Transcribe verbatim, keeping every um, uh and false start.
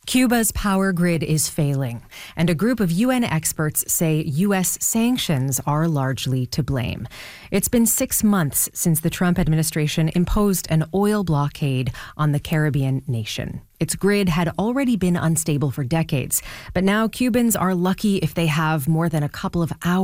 Cuba's power grid is failing, and a group of U N experts say U S sanctions are largely to blame. It's been six months since the Trump administration imposed an oil blockade on the Caribbean nation. Its grid had already been unstable for decades, but now Cubans are lucky if they have more than a couple of hours